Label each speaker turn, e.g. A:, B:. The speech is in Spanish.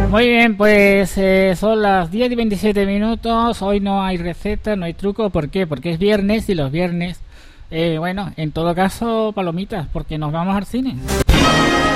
A: Muy bien, pues son las 10 y 27 minutos. Hoy no hay receta, no hay truco. ¿Por qué? Porque es viernes y los viernes, bueno, en todo caso, palomitas, porque nos vamos al cine.